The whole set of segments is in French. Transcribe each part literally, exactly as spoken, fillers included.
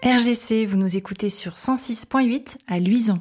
R G C, vous nous écoutez sur cent six point huit à Luizan.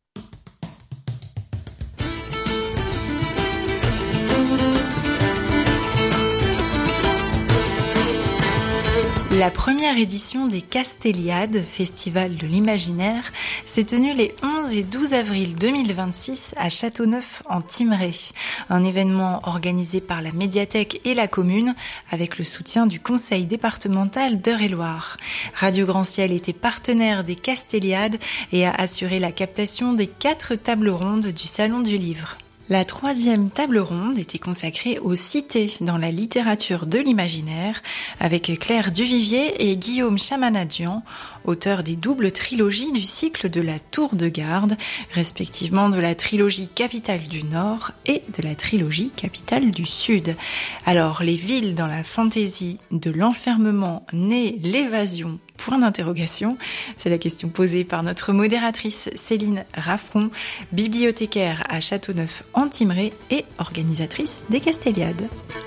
La première édition des Castéliades, Festival de l'Imaginaire, s'est tenue les onze et douze avril deux mille vingt-six à Châteauneuf en Thymerais. Un événement organisé par la médiathèque et la commune avec le soutien du conseil départemental d'Eure-et-Loir. Radio Grand Ciel était partenaire des Castéliades et a assuré la captation des quatre tables rondes du Salon du Livre. La troisième table ronde était consacrée aux cités dans la littérature de l'imaginaire avec Claire Duvivier et Guillaume Chamanadjian, auteurs des doubles trilogies du cycle de la Tour de Garde, respectivement de la trilogie Capitale du Nord et de la trilogie Capitale du Sud. Alors, les villes dans la fantaisie de l'enfermement naît l'évasion. Point d'interrogation, c'est la question posée par notre modératrice Céline Raffron, bibliothécaire à Châteauneuf en Thymerais et organisatrice des Castéliades.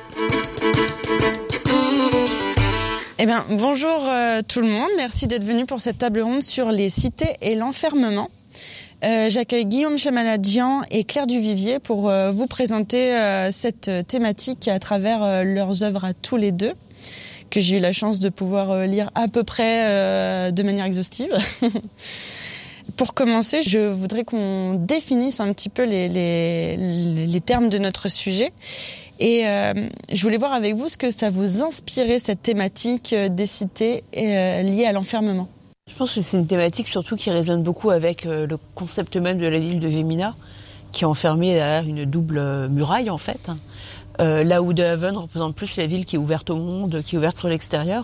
Eh bien, bonjour euh, tout le monde, merci d'être venu pour cette table ronde sur les cités et l'enfermement. Euh, j'accueille Guillaume Chamanadjian et Claire Duvivier pour euh, vous présenter euh, cette thématique à travers euh, leurs œuvres à tous les deux, que j'ai eu la chance de pouvoir euh, lire à peu près euh, de manière exhaustive. Pour commencer, je voudrais qu'on définisse un petit peu les, les, les termes de notre sujet. Et euh, je voulais voir avec vous ce que ça vous inspirait, cette thématique des cités euh, liée à l'enfermement. Je pense que c'est une thématique surtout qui résonne beaucoup avec euh, le concept même de la ville de Gémina, qui est enfermée derrière une double muraille en fait. Euh, là où De Haven représente plus la ville qui est ouverte au monde, qui est ouverte sur l'extérieur.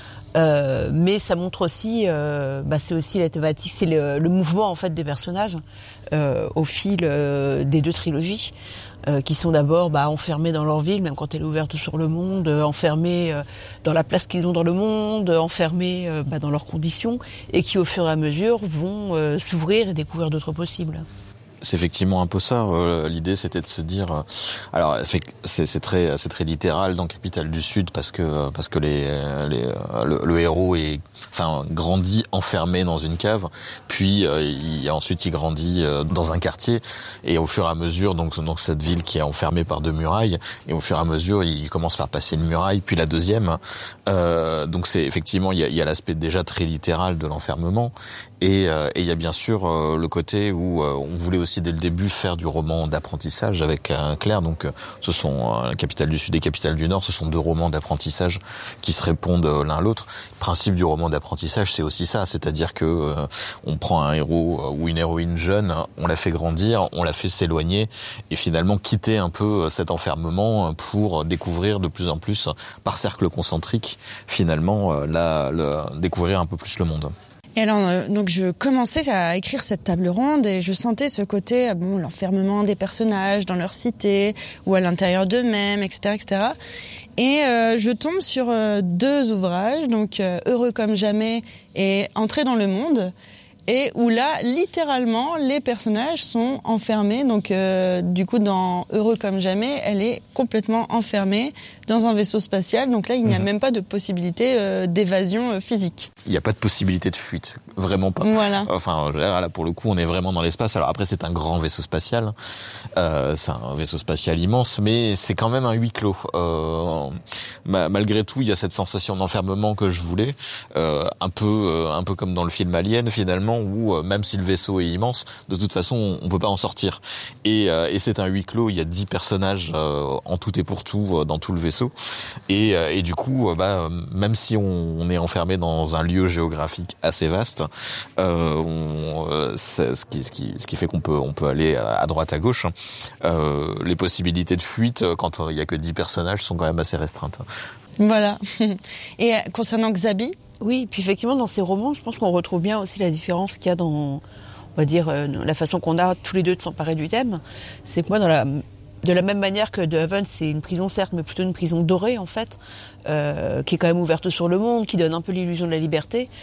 Euh, mais ça montre aussi, euh, bah c'est aussi la thématique, c'est le, le mouvement en fait des personnages euh, au fil euh, des deux trilogies, euh, qui sont d'abord bah, enfermés dans leur ville, même quand elle est ouverte sur le monde, euh, enfermés euh, dans la place qu'ils ont dans le monde, euh, enfermés euh, bah, dans leurs conditions, et qui au fur et à mesure vont euh, s'ouvrir et découvrir d'autres possibles. C'est effectivement un peu ça. Euh, l'idée, c'était de se dire. Euh, alors, c'est, c'est très, c'est très littéral dans Capitale du Sud parce que parce que les, les le, le héros est, enfin, grandit enfermé dans une cave, puis euh, il, ensuite il grandit euh, dans un quartier, et au fur et à mesure, donc donc cette ville qui est enfermée par deux murailles, et au fur et à mesure, il commence par passer une muraille, puis la deuxième. Euh, donc c'est effectivement il y a, il y a l'aspect déjà très littéral de l'enfermement. Et euh, et il y a bien sûr euh, le côté où euh, on voulait aussi dès le début faire du roman d'apprentissage avec euh, Claire. Donc euh, ce sont euh, Capitale du Sud et Capitale du Nord, ce sont deux romans d'apprentissage qui se répondent euh, l'un à l'autre. Le principe du roman d'apprentissage, c'est aussi ça, c'est-à-dire que euh, on prend un héros euh, ou une héroïne jeune, on la fait grandir, on la fait s'éloigner et finalement quitter un peu cet enfermement pour découvrir de plus en plus par cercle concentrique finalement euh, la, le, découvrir un peu plus le monde. Et alors, euh, donc je commençais à écrire cette table ronde et je sentais ce côté, bon, l'enfermement des personnages dans leur cité ou à l'intérieur d'eux-mêmes, et cetera, et cetera. Et euh, je tombe sur euh, deux ouvrages, donc euh, Heureux comme jamais et Entrer dans le monde, et où là, littéralement, les personnages sont enfermés. Donc, euh, du coup, dans Heureux comme jamais, elle est complètement enfermée dans un vaisseau spatial. Donc là, il n'y a mmh. même pas de possibilité euh, d'évasion euh, physique. Il n'y a pas de possibilité de fuite, vraiment pas. Voilà. Enfin, là, pour le coup, on est vraiment dans l'espace. Alors après, c'est un grand vaisseau spatial. Euh, c'est un vaisseau spatial immense, mais c'est quand même un huis clos. Euh, malgré tout, il y a cette sensation d'enfermement que je voulais, euh, un peu, euh, un peu comme dans le film Alien, finalement, où euh, même si le vaisseau est immense, de toute façon, on, on peut pas en sortir. Et, euh, et c'est un huis clos. Il y a dix personnages euh, en tout et pour tout euh, dans tout le vaisseau. Et, euh, et du coup, euh, bah, même si on, on est enfermé dans un lieu géographique assez vaste, euh, on, euh, c'est ce qui, ce qui, ce qui fait qu'on peut, on peut aller à droite, à gauche. Euh, les possibilités de fuite, quand il y a que dix personnages, sont quand même assez restreintes. Voilà. Et concernant Xabi, oui, puis effectivement, dans ces romans, je pense qu'on retrouve bien aussi la différence qu'il y a dans, on va dire, la façon qu'on a tous les deux de s'emparer du thème. C'est que moi, dans la, de la même manière que De Haven, c'est une prison certes, mais plutôt une prison dorée en fait, euh, qui est quand même ouverte sur le monde, qui donne un peu l'illusion de la liberté.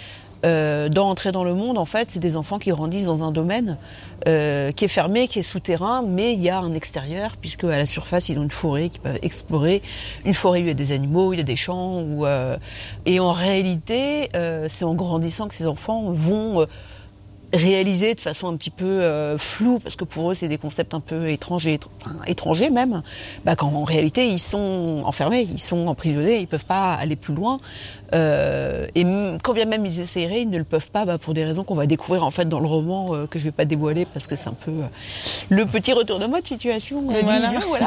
Euh, dans Entrer dans le monde, en fait, c'est des enfants qui grandissent dans un domaine euh, qui est fermé, qui est souterrain, mais il y a un extérieur, puisque à la surface, ils ont une forêt qu'ils peuvent explorer. Une forêt où il y a des animaux, il y a des champs. Où, euh... Et en réalité, euh, c'est en grandissant que ces enfants vont... Euh, réalisés de façon un petit peu euh, floue, parce que pour eux c'est des concepts un peu étrangers, enfin, étrangers même, bah, quand en réalité ils sont enfermés, ils sont emprisonnés, ils peuvent pas aller plus loin. Euh, et m- quand bien même ils essaieraient, ils ne le peuvent pas, bah, pour des raisons qu'on va découvrir en fait dans le roman, euh, que je vais pas dévoiler parce que c'est un peu euh, le petit retournement de situation. Euh, voilà. du milieu, voilà.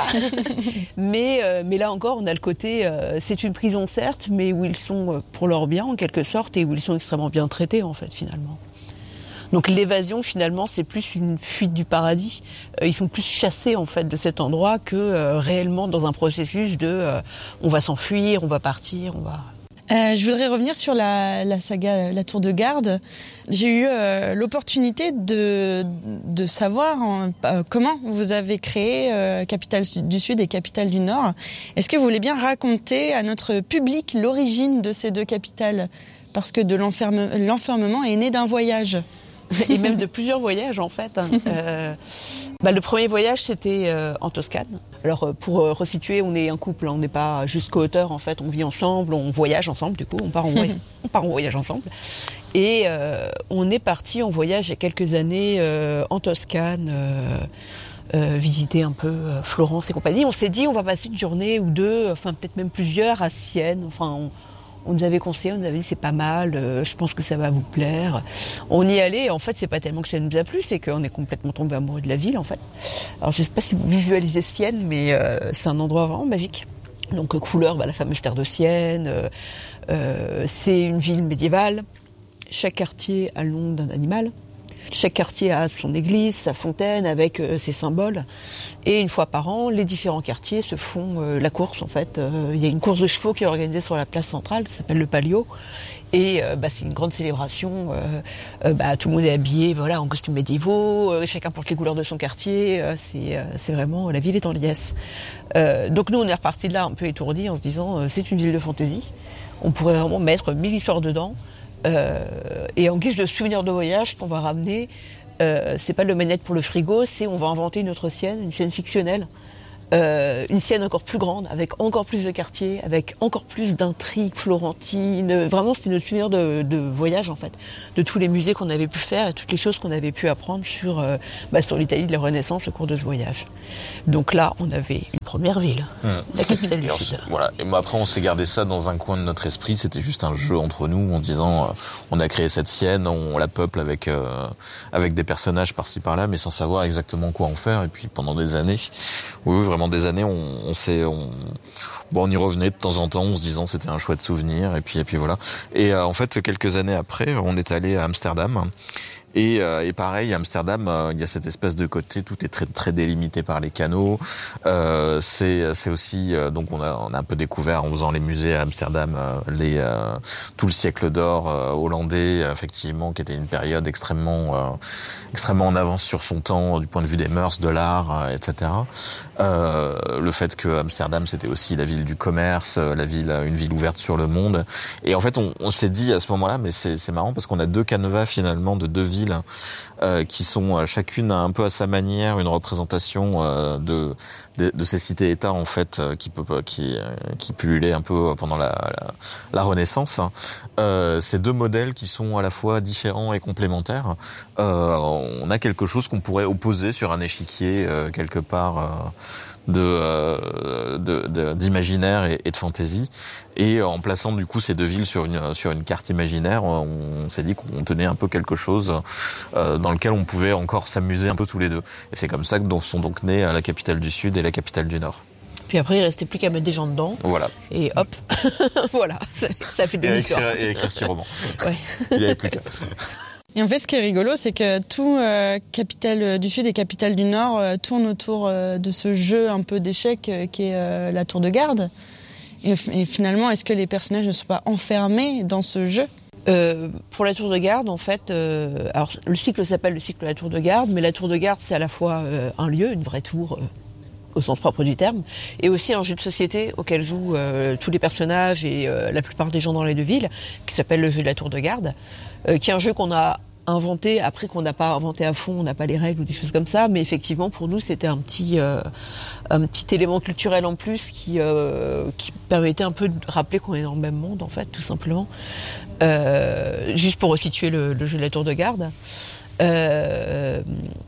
mais euh, mais là encore, on a le côté, euh, c'est une prison certes, mais où ils sont pour leur bien en quelque sorte et où ils sont extrêmement bien traités en fait finalement. Donc l'évasion, finalement, c'est plus une fuite du paradis. Euh, ils sont plus chassés, en fait, de cet endroit que euh, réellement dans un processus de euh, on va s'enfuir, on va partir, on va... Euh, je voudrais revenir sur la, la saga La Tour de Garde. J'ai eu euh, l'opportunité de, de savoir en, euh, comment vous avez créé euh, Capitale du Sud et Capitale du Nord. Est-ce que vous voulez bien raconter à notre public l'origine de ces deux capitales ? Parce que de l'enferme, l'enfermement est né d'un voyage. Et même de plusieurs voyages en fait. Euh, bah, le premier voyage c'était euh, en Toscane. Alors pour euh, resituer, on est un couple, on n'est pas juste co-auteurs en fait, on vit ensemble, on voyage ensemble du coup, on part en, voy- on part en voyage ensemble. Et euh, on est parti en voyage il y a quelques années euh, en Toscane, euh, euh, visiter un peu euh, Florence et compagnie. On s'est dit on va passer une journée ou deux, enfin peut-être même plusieurs à Sienne, enfin... On, On nous avait conseillé, on nous avait dit c'est pas mal, euh, je pense que ça va vous plaire. On y allait, et en fait c'est pas tellement que ça nous a plu, c'est qu'on est complètement tombé amoureux de la ville en fait. Alors je sais pas si vous visualisez Sienne, mais euh, c'est un endroit vraiment magique. Donc euh, couleur, bah, la fameuse terre de Sienne, euh, euh, c'est une ville médiévale, chaque quartier a le nom d'un animal. Chaque quartier a son église, sa fontaine avec euh, ses symboles. Et une fois par an, les différents quartiers se font euh, la course en fait. Euh, il y a une course de chevaux qui est organisée sur la place centrale, ça s'appelle le Palio. Et euh, bah, c'est une grande célébration. Euh, euh, bah, tout le monde est habillé voilà, en costumes médiévaux, euh, chacun porte les couleurs de son quartier. Euh, c'est, euh, c'est vraiment, la ville est en liesse. Euh, donc nous, on est repartis de là un peu étourdis en se disant euh, c'est une ville de fantaisie. On pourrait vraiment mettre mille histoires dedans. Euh, et en guise de souvenir de voyage qu'on va ramener, euh, c'est pas le manette pour le frigo, c'est on va inventer une autre Sienne, une Sienne fictionnelle, euh, une Sienne encore plus grande, avec encore plus de quartiers, avec encore plus d'intrigues florentines. Vraiment, c'était notre souvenir de, de voyage en fait, de tous les musées qu'on avait pu faire et toutes les choses qu'on avait pu apprendre sur, euh, bah, sur l'Italie de la Renaissance au cours de ce voyage. Donc là, on avait une première ville, mmh. la capitale du Sud. Voilà. Et après, on s'est gardé ça dans un coin de notre esprit. C'était juste un jeu entre nous en disant, euh, on a créé cette Sienne, on la peuple avec euh, avec des personnages par-ci par-là, mais sans savoir exactement quoi en faire. Et puis pendant des années, oui, vraiment des années, on, on s'est, on, bon, on y revenait de temps en temps, en se disant c'était un chouette souvenir. Et puis et puis voilà. Et euh, en fait, quelques années après, on est allé à Amsterdam. Et, euh, et pareil, à Amsterdam, euh, il y a cette espèce de côté, tout est très très délimité par les canaux. Euh, c'est c'est aussi euh, donc on a on a un peu découvert en faisant les musées à Amsterdam euh, les euh, tout le siècle d'or euh, hollandais, effectivement, qui était une période extrêmement euh, extrêmement en avance sur son temps du point de vue des mœurs, de l'art, euh, et cetera. Euh, le fait que Amsterdam c'était aussi la ville du commerce, la ville une ville ouverte sur le monde. Et en fait, on, on s'est dit à ce moment-là, mais c'est c'est marrant parce qu'on a deux canevas finalement de deux villes. Euh, qui sont euh, chacune un peu à sa manière une représentation euh, de, de de ces cités-États en fait euh, qui peut qui euh, qui pullulaient un peu pendant la la, la Renaissance. Euh, ces deux modèles qui sont à la fois différents et complémentaires. Euh, on a quelque chose qu'on pourrait opposer sur un échiquier euh, quelque part. Euh, de, euh, de, de d'imaginaire et, et de fantaisie, et en plaçant du coup ces deux villes sur une sur une carte imaginaire, on, on s'est dit qu'on tenait un peu quelque chose euh, dans lequel on pouvait encore s'amuser un peu tous les deux, et c'est comme ça que sont donc nées la capitale du Sud et la capitale du Nord. Puis après, il restait plus qu'à mettre des gens dedans. Voilà. Et hop, voilà, ça, ça fait des et histoires. Écrire, et écrire six romans. Ouais. Il n'y avait plus qu'à. Et en fait, ce qui est rigolo, c'est que tout euh, Capitale du Sud et Capitale du Nord euh, tourne autour euh, de ce jeu un peu d'échecs euh, qui est euh, la tour de garde. Et, et finalement, est-ce que les personnages ne sont pas enfermés dans ce jeu ? Euh, pour la tour de garde, en fait, euh, alors le cycle s'appelle le cycle de la tour de garde, mais la tour de garde, c'est à la fois euh, un lieu, une vraie tour, euh, au sens propre du terme, et aussi un jeu de société auquel jouent euh, tous les personnages et euh, la plupart des gens dans les deux villes, qui s'appelle le jeu de la tour de garde, euh, qui est un jeu qu'on a inventé, après qu'on n'a pas inventé à fond, on n'a pas les règles ou des choses comme ça, mais effectivement pour nous c'était un petit euh, un petit élément culturel en plus qui euh, qui permettait un peu de rappeler qu'on est dans le même monde en fait, tout simplement. Euh, juste pour resituer le, le jeu de la tour de garde. Euh,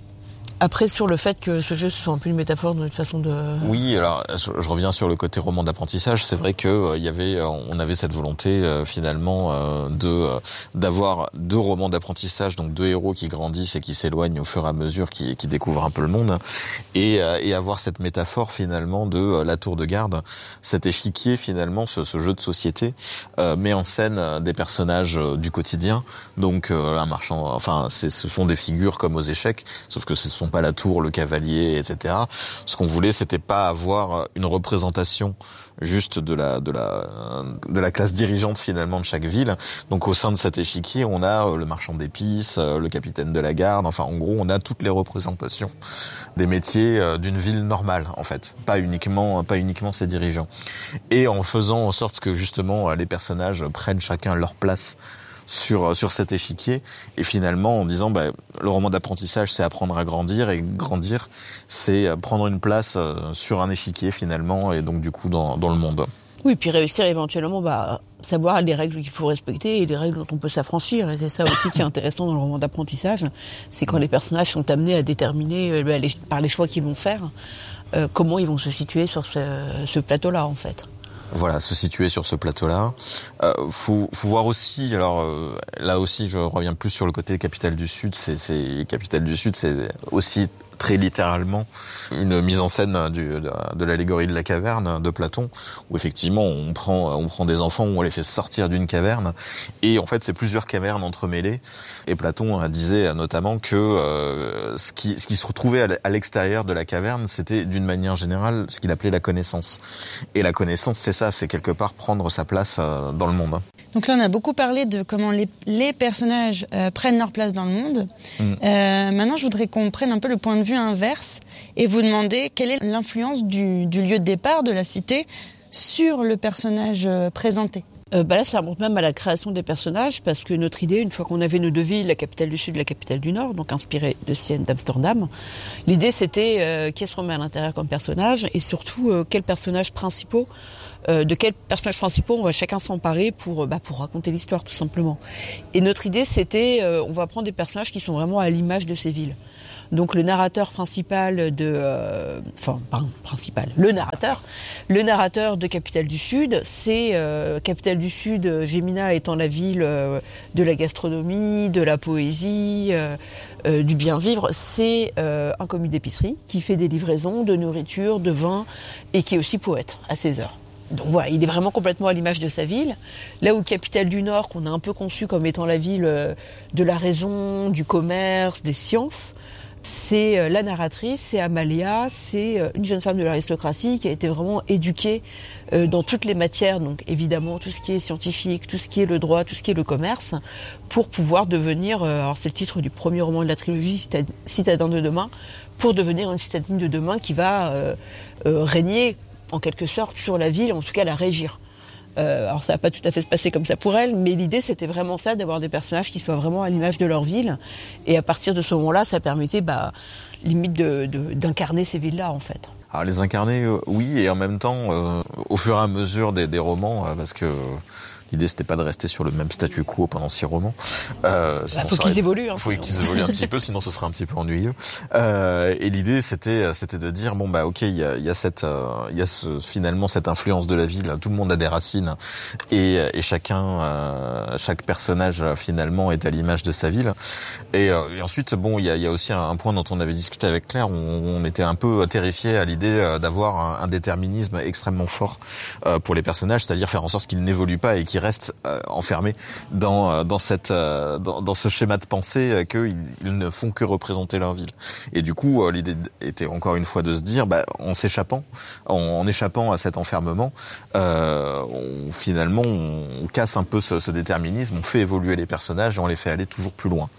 Après, sur le fait que ce jeu ce soit un peu une métaphore de notre façon de... Oui, alors je, je reviens sur le côté roman d'apprentissage. C'est vrai que euh, il y avait, on avait cette volonté euh, finalement euh, de euh, d'avoir deux romans d'apprentissage, donc deux héros qui grandissent et qui s'éloignent au fur et à mesure, qui, qui découvrent un peu le monde, et, euh, et avoir cette métaphore finalement de euh, la tour de garde, cet échiquier finalement, ce, ce jeu de société euh, met en scène des personnages euh, du quotidien. Donc euh, un marchand, enfin, c'est, ce sont des figures comme aux échecs, sauf que ce sont pas la tour, le cavalier, et cetera. Ce qu'on voulait, c'était pas avoir une représentation juste de la de la de la classe dirigeante finalement de chaque ville. Donc au sein de cet échiquier, on a le marchand d'épices, le capitaine de la garde. Enfin, en gros, on a toutes les représentations des métiers d'une ville normale, en fait, pas uniquement pas uniquement ses dirigeants. Et en faisant en sorte que justement les personnages prennent chacun leur place sur sur cet échiquier, et finalement en disant bah, le roman d'apprentissage c'est apprendre à grandir, et grandir c'est prendre une place sur un échiquier finalement, et donc du coup dans dans le monde. Oui, puis réussir éventuellement bah savoir les règles qu'il faut respecter et les règles dont on peut s'affranchir, et c'est ça aussi qui est intéressant dans le roman d'apprentissage, c'est quand les personnages sont amenés à déterminer bah, les, par les choix qu'ils vont faire euh, comment ils vont se situer sur ce, ce plateau-là en fait. Voilà, se situer sur ce plateau-là. Euh, faut, faut voir aussi. Alors euh, là aussi, je reviens plus sur le côté Capitale du Sud. C'est, c'est Capitale du Sud, c'est aussi très littéralement une mise en scène du, de, de l'allégorie de la caverne de Platon, où effectivement on prend on prend des enfants, où on les fait sortir d'une caverne, et en fait c'est plusieurs cavernes entremêlées. Et Platon disait notamment que euh, ce qui ce qui se retrouvait à l'extérieur de la caverne, c'était d'une manière générale ce qu'il appelait la connaissance. Et la connaissance, c'est ça, c'est quelque part prendre sa place euh, dans le monde. Donc là, on a beaucoup parlé de comment les, les personnages euh, prennent leur place dans le monde. Mm. Euh, maintenant, je voudrais qu'on prenne un peu le point de vue inverse et vous demander quelle est l'influence du, du lieu de départ, de la cité, sur le personnage euh, présenté. Euh, bah là, ça remonte même à la création des personnages, parce que notre idée, une fois qu'on avait nos deux villes, la capitale du Sud et la capitale du Nord, donc inspirée de Sienne, d'Amsterdam, l'idée c'était euh, qui se remet à l'intérieur comme personnage, et surtout euh, quels personnages principaux, euh, de quels personnages principaux on va chacun s'emparer pour bah, pour raconter l'histoire tout simplement. Et notre idée c'était, euh, on va prendre des personnages qui sont vraiment à l'image de ces villes. Donc le narrateur principal de, euh, enfin pardon, principal, le narrateur, le narrateur de Capitale du Sud, c'est euh, Capitale du Sud, Gémina étant la ville euh, de la gastronomie, de la poésie, euh, euh, du bien vivre. C'est euh, un commis d'épicerie qui fait des livraisons de nourriture, de vin, et qui est aussi poète à ses heures. Donc voilà, il est vraiment complètement à l'image de sa ville. Là où Capitale du Nord, qu'on a un peu conçu comme étant la ville de la raison, du commerce, des sciences, c'est la narratrice, c'est Amalia, c'est une jeune femme de l'aristocratie qui a été vraiment éduquée dans toutes les matières, donc évidemment tout ce qui est scientifique, tout ce qui est le droit, tout ce qui est le commerce, pour pouvoir devenir, alors c'est le titre du premier roman de la trilogie, Citadin de demain, pour devenir une citadine de demain qui va euh, euh, régner en quelque sorte sur la ville, en tout cas la régir. Euh, alors ça va pas tout à fait se passer comme ça pour elle, mais l'idée c'était vraiment ça, d'avoir des personnages qui soient vraiment à l'image de leur ville, et à partir de ce moment-là, ça permettait bah, limite de, de, d'incarner ces villes-là en fait. Alors les incarner, euh, oui, et en même temps, euh, au fur et à mesure des, des romans, euh, parce que l'idée c'était pas de rester sur le même statu quo pendant six romans. Euh, bah, faut qu'ils évoluent. Hein, faut qu'ils évoluent un petit peu, sinon ce serait un petit peu ennuyeux. Euh, et l'idée c'était c'était de dire bon bah ok, il y a, y a cette il euh, y a ce, finalement cette influence de la ville. Tout le monde a des racines, et, et chacun euh, chaque personnage finalement est à l'image de sa ville. Et, euh, et ensuite bon il y a, y a aussi un, un point dont on avait discuté avec Claire. On, on était un peu terrifiés à l'idée d'avoir un, un déterminisme extrêmement fort euh, pour les personnages, c'est-à-dire faire en sorte qu'ils n'évoluent pas et qu'ils restent euh, enfermés dans dans cette euh, dans, dans ce schéma de pensée euh, qu'ils ils ne font que représenter leur ville. Et du coup euh, l'idée était encore une fois de se dire bah en s'échappant en, en échappant à cet enfermement euh, on, finalement on, on casse un peu ce, ce déterminisme, on fait évoluer les personnages et on les fait aller toujours plus loin.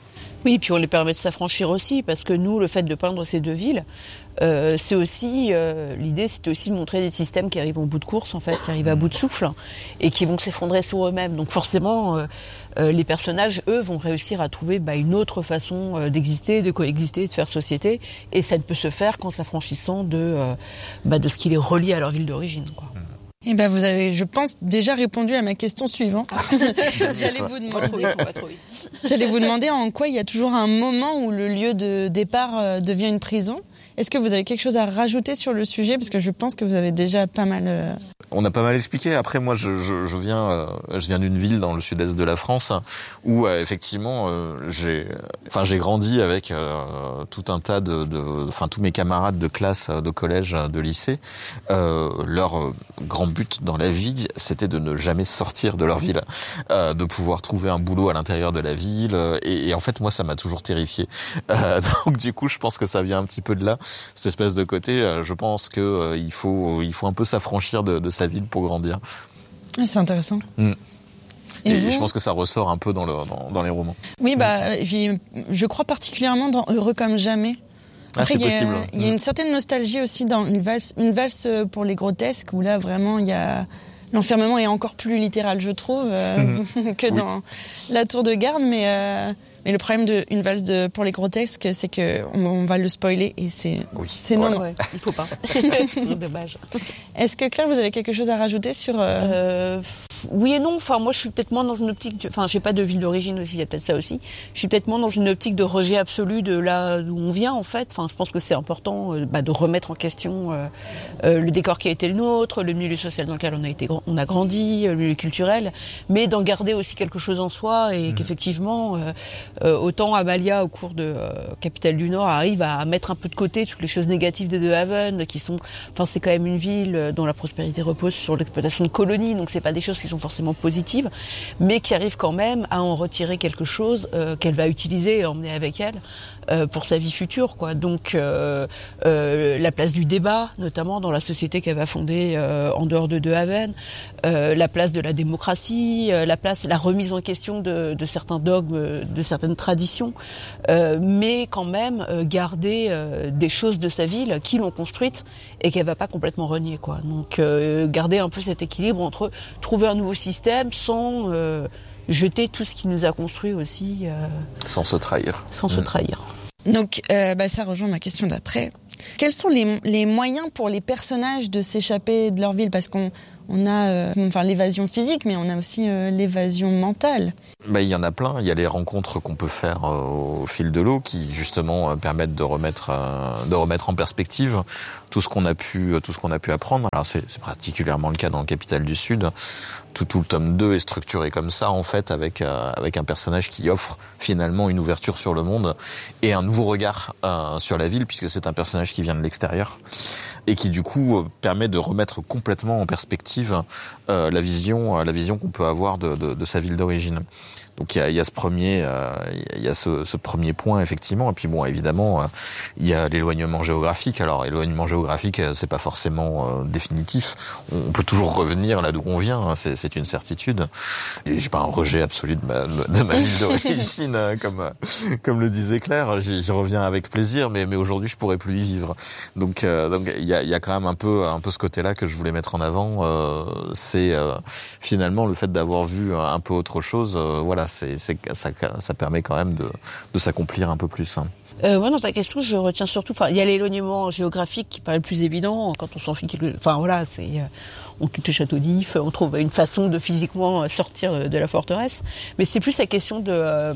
Oui, puis on les permet de s'affranchir aussi, parce que nous, le fait de peindre ces deux villes, euh, c'est aussi euh, l'idée, c'était aussi de montrer des systèmes qui arrivent au bout de course, en fait, qui arrivent à bout de souffle, et qui vont s'effondrer sur eux-mêmes. Donc forcément, euh, euh, les personnages, eux, vont réussir à trouver bah, une autre façon euh, d'exister, de coexister, de faire société, et ça ne peut se faire qu'en s'affranchissant de, euh, bah, de ce qui les relie à leur ville d'origine, quoi. Eh ben vous avez, je pense, déjà répondu à ma question suivante. J'allais vous demander, j'allais vous demander en quoi il y a toujours un moment où le lieu de départ devient une prison. Est-ce que vous avez quelque chose à rajouter sur le sujet? Parce que je pense que vous avez déjà pas mal... Euh... On a pas mal expliqué. Après, moi, je, je, je viens, euh, je viens d'une ville dans le sud-est de la France où euh, effectivement, euh, j'ai, enfin, j'ai grandi avec euh, tout un tas de, de, enfin, tous mes camarades de classe, de collège, de lycée. Euh, leur euh, grand but dans la vie, c'était de ne jamais sortir de leur ville, euh, de pouvoir trouver un boulot à l'intérieur de la ville. Et, et en fait, moi, ça m'a toujours terrifié. Euh, donc, du coup, je pense que ça vient un petit peu de là. Cette espèce de côté, je pense que euh, il faut, il faut un peu s'affranchir de, de sa ville pour grandir. Ah, c'est intéressant. Mmh. Et, et, et je pense que ça ressort un peu dans, le, dans, dans les romans. Oui, bah, et puis, je crois particulièrement dans Heureux comme jamais. Après, ah, c'est il y a, possible. Il y a une certaine nostalgie aussi dans une valse, une valse pour les grotesques, où là, vraiment, il y a... L'enfermement est encore plus littéral, je trouve, euh, mmh. que dans oui. La Tour de Garde, mais... Euh... Mais le problème d'une valse de, pour les grotesques, c'est qu'on on va le spoiler et c'est oui. c'est voilà. non. Ouais, il faut pas. C'est dommage. Est-ce que Claire, vous avez quelque chose à rajouter sur... Euh... Euh, oui et non. Enfin, moi, je suis peut-être moins dans une optique... Enfin, j'ai pas de ville d'origine aussi, il y a peut-être ça aussi. Je suis peut-être moins dans une optique de rejet absolu de là d'où on vient, en fait. Enfin, je pense que c'est important euh, bah, de remettre en question euh, euh, le décor qui a été le nôtre, le milieu social dans lequel on a, été, on a grandi, le milieu culturel, mais d'en garder aussi quelque chose en soi et mmh. qu'effectivement... Euh, Euh, autant Amalia au cours de euh, Capitale du Nord arrive à mettre un peu de côté toutes les choses négatives de De Haven qui sont, enfin c'est quand même une ville dont la prospérité repose sur l'exploitation de colonies, donc c'est pas des choses qui sont forcément positives, mais qui arrive quand même à en retirer quelque chose euh, qu'elle va utiliser et emmener avec elle euh, pour sa vie future, quoi. Donc euh, euh, la place du débat, notamment dans la société qu'elle va fonder euh, en dehors de De Haven, euh, la place de la démocratie, euh, la place, la remise en question de, de certains dogmes, de certaines traditions, euh, mais quand même euh, garder euh, des choses de sa ville qui l'ont construite et qu'elle va pas complètement renier, quoi. Donc euh, garder un peu cet équilibre entre trouver un nouveau système sans euh, jeter tout ce qui nous a construit aussi. Euh, sans se trahir. Sans mmh. se trahir. Donc euh, bah, ça rejoint ma question d'après. Quels sont les, les moyens pour les personnages de s'échapper de leur ville? Parce qu'on on a euh, enfin, l'évasion physique, mais on a aussi euh, l'évasion mentale. Bah, il y en a plein. Il y a les rencontres qu'on peut faire euh, au fil de l'eau qui, justement, euh, permettent de remettre, euh, de remettre en perspective tout ce qu'on a pu, tout ce qu'on a pu apprendre. Alors, c'est, c'est particulièrement le cas dans Capitale du Sud. Tout, tout le tome deux est structuré comme ça, en fait, avec, euh, avec un personnage qui offre finalement une ouverture sur le monde et un nouveau regard euh, sur la ville, puisque c'est un personnage qui vient de l'extérieur et qui, du coup, permet de remettre complètement en perspective euh, la vision, la vision qu'on peut avoir de, de, de sa ville d'origine. Donc il y a, il y a ce premier, euh, il y a ce, ce premier point effectivement. Et puis bon, évidemment, euh, il y a l'éloignement géographique. Alors l'éloignement géographique, euh, c'est pas forcément euh, définitif. On peut toujours revenir là d'où on vient. Hein, c'est, c'est une certitude. Et j'ai pas un rejet absolu de ma, de ma ville d'origine, hein, comme comme le disait Claire. J'y, j'y reviens avec plaisir, mais mais aujourd'hui je pourrais plus y vivre. Donc euh, donc il y a, il y a quand même un peu un peu ce côté-là que je voulais mettre en avant. Euh, c'est euh, finalement le fait d'avoir vu un peu autre chose. Euh, voilà. C'est, c'est, ça, ça permet quand même de, de s'accomplir un peu plus. Hein. Euh, moi, dans ta question, je retiens surtout, enfin, il y a l'éloignement géographique qui paraît le plus évident quand on s'enfuit. Enfin, voilà, c'est, euh, on quitte le château d'If, on trouve une façon de physiquement sortir de la forteresse. Mais c'est plus la question de, euh,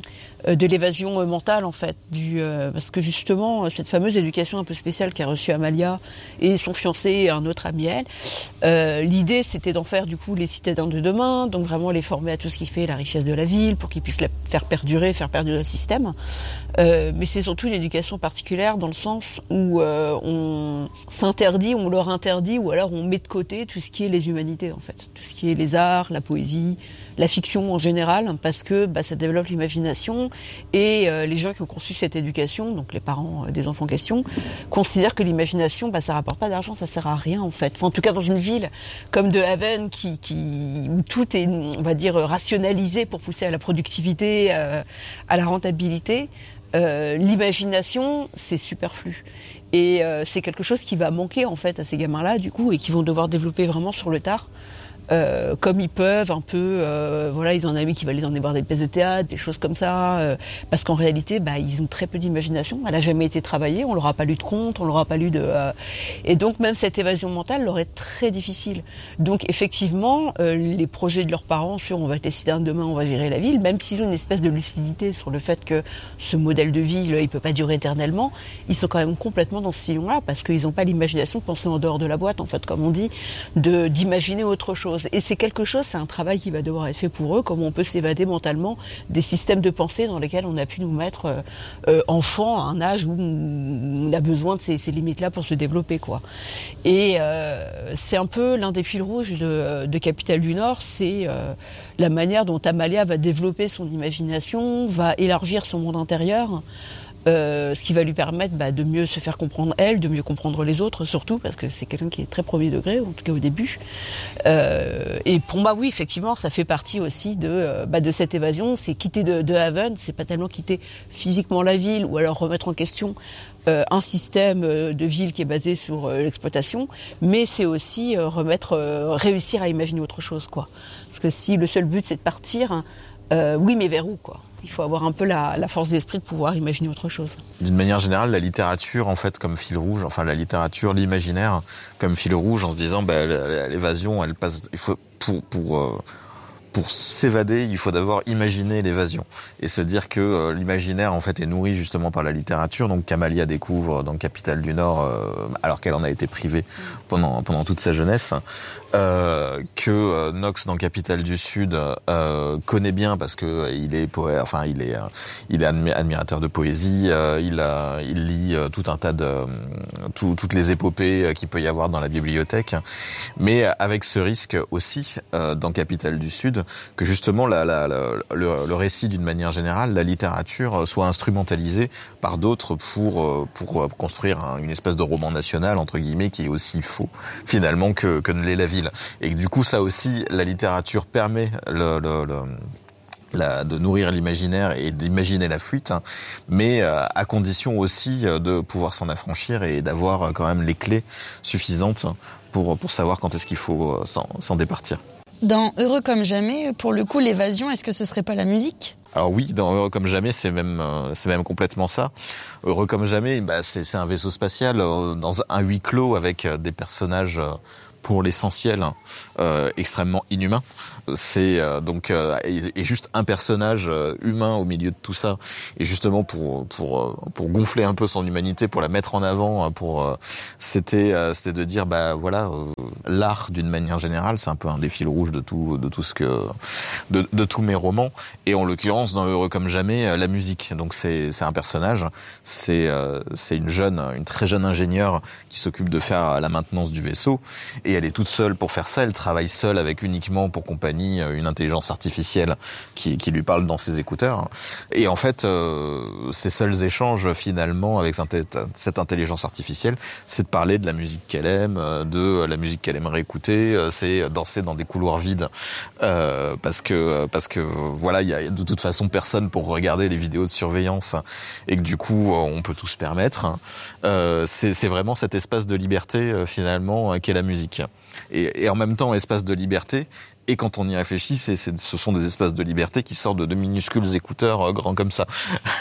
de l'évasion mentale, en fait, du, euh, parce que justement, cette fameuse éducation un peu spéciale qu'a reçue Amalia et son fiancé et un autre ami elle, euh, l'idée, c'était d'en faire, du coup, les citadins de demain, donc vraiment les former à tout ce qui fait la richesse de la ville pour qu'ils puissent la faire perdurer, faire perdurer le système. Euh, mais c'est surtout une éducation particulière dans le sens où euh, on s'interdit, on leur interdit, ou alors on met de côté tout ce qui est les humanités, en fait. Tout ce qui est les arts, la poésie, la fiction en général, parce que bah, ça développe l'imagination, et euh, les gens qui ont conçu cette éducation, donc les parents euh, des enfants en question, considèrent que l'imagination, bah, ça rapporte pas d'argent, ça sert à rien en fait. Enfin, en tout cas dans une ville comme De Haven, qui, qui, où tout est, on va dire, rationalisé pour pousser à la productivité, euh, à la rentabilité, euh, l'imagination, c'est superflu. Et euh, c'est quelque chose qui va manquer en fait à ces gamins-là, du coup, et qui vont devoir développer vraiment sur le tard. Euh, comme ils peuvent, un peu, euh, voilà, ils ont un ami qui va les emmener voir des pièces de théâtre, des choses comme ça, euh, parce qu'en réalité, bah, ils ont très peu d'imagination. Elle a jamais été travaillée, on leur a pas lu de contes, on leur a pas lu de, euh, et donc même cette évasion mentale leur est très difficile. Donc effectivement, euh, les projets de leurs parents sur on va être les citernes demain, on va gérer la ville, même s'ils ont une espèce de lucidité sur le fait que ce modèle de ville, il peut pas durer éternellement, ils sont quand même complètement dans ce sillon-là, parce qu'ils n'ont pas l'imagination de penser en dehors de la boîte, en fait, comme on dit, de d'imaginer autre chose. Et c'est quelque chose, c'est un travail qui va devoir être fait pour eux, comment on peut s'évader mentalement des systèmes de pensée dans lesquels on a pu nous mettre euh, euh, enfant à un âge où on a besoin de ces, ces limites-là pour se développer, quoi. Et euh, c'est un peu l'un des fils rouges de, de Capitale du Nord, c'est euh, la manière dont Amalia va développer son imagination, va élargir son monde intérieur. Euh, ce qui va lui permettre bah, de mieux se faire comprendre elle, de mieux comprendre les autres surtout, parce que c'est quelqu'un qui est très premier degré, en tout cas au début. Euh, et pour moi, oui, effectivement, ça fait partie aussi de, euh, bah, de cette évasion. C'est quitter de, de Haven, c'est pas tellement quitter physiquement la ville, ou alors remettre en question euh, un système de ville qui est basé sur euh, l'exploitation, mais c'est aussi euh, remettre, euh, réussir à imaginer autre chose, quoi. Parce que si le seul but c'est de partir, euh, oui, mais vers où, quoi? Il faut avoir un peu la, la force d'esprit de pouvoir imaginer autre chose. D'une manière générale, la littérature, en fait, comme fil rouge, enfin la littérature, l'imaginaire, comme fil rouge, en se disant, bah, l'évasion, elle passe. Il faut pour pour euh, pour s'évader, il faut d'abord imaginer l'évasion et se dire que euh, l'imaginaire, en fait, est nourri justement par la littérature. Donc, qu'Amalia découvre dans Capitale du Nord, euh, alors qu'elle en a été privée pendant pendant toute sa jeunesse. Euh, que euh, Knox dans Capitale du Sud euh, connaît bien parce que euh, il est poète, enfin il est euh, il est admi- admirateur de poésie, euh, il a il lit euh, tout un tas de euh, tout, toutes les épopées euh, qu'il peut y avoir dans la bibliothèque, mais avec ce risque aussi euh, dans Capitale du Sud que justement la, la, la, le, le récit d'une manière générale, la littérature soit instrumentalisée par d'autres pour pour construire un, une espèce de roman national entre guillemets qui est aussi faux finalement que que ne l'est la ville. Et du coup, ça aussi, la littérature permet le, le, le, la, de nourrir l'imaginaire et d'imaginer la fuite, hein, mais euh, à condition aussi de pouvoir s'en affranchir et d'avoir quand même les clés suffisantes pour, pour savoir quand est-ce qu'il faut s'en, s'en départir. Dans Heureux comme jamais, pour le coup, l'évasion, est-ce que ce serait pas la musique ? Alors oui, dans Heureux comme jamais, c'est même euh, c'est même complètement ça. Heureux comme jamais, bah c'est c'est un vaisseau spatial euh, dans un huis clos avec des personnages euh, pour l'essentiel euh, extrêmement inhumain. C'est euh, donc euh, et, et juste un personnage euh, humain au milieu de tout ça, et justement pour pour pour gonfler un peu son humanité, pour la mettre en avant, pour euh, c'était euh, c'était de dire bah voilà euh, l'art d'une manière générale, c'est un peu un des fils rouges de tout de tout ce que de de tous mes romans, et en l'occurrence dans Heureux comme jamais, euh, la musique. Donc c'est c'est un personnage, c'est euh, c'est une jeune une très jeune ingénieure qui s'occupe de faire la maintenance du vaisseau, et elle est toute seule pour faire ça. Elle travaille seule avec uniquement pour compagnie une intelligence artificielle qui, qui lui parle dans ses écouteurs. Et en fait, euh, ses seuls échanges finalement avec cette intelligence artificielle, c'est de parler de la musique qu'elle aime, de la musique qu'elle aimerait écouter, c'est danser dans des couloirs vides, euh, parce que parce que voilà, il y a de toute façon personne pour regarder les vidéos de surveillance et que du coup on peut tout se permettre. Euh, c'est, c'est vraiment cet espace de liberté finalement qu'est la musique. Et, et en même temps, espace de liberté. Et quand on y réfléchit, c'est, c'est, ce sont des espaces de liberté qui sortent de, de minuscules écouteurs euh, grands comme ça.